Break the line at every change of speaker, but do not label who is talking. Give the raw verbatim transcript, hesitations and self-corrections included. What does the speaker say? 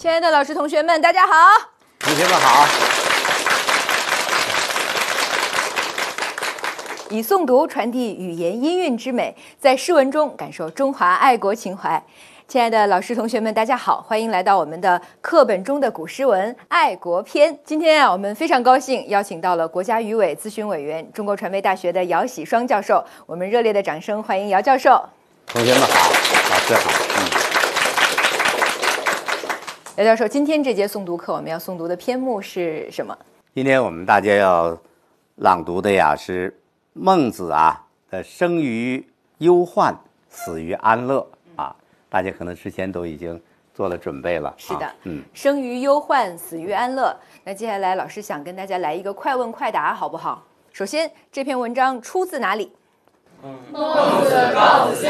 亲爱的老师、同学们，大家好！
同学们好！
以诵读传递语言音韵之美，在诗文中感受中华爱国情怀。亲爱的老师、同学们，大家好，欢迎来到我们的课本中的古诗文《爱国篇》。今天啊，我们非常高兴邀请到了国家语委咨询委员、中国传媒大学的姚喜双教授。我们热烈的掌声欢迎姚教授。
同学们好，老师好。嗯。
姚教授，今天这节诵读课我们要诵读的篇目是什么？
今天我们大家要朗读的呀是孟子啊的“生于忧患，死于安乐”啊，大家可能之前都已经做了准备了。
是的，
啊、嗯，
生于忧患，死于安乐。那接下来老师想跟大家来一个快问快答，好不好？首先，这篇文章出自哪里？
孟子《告子下》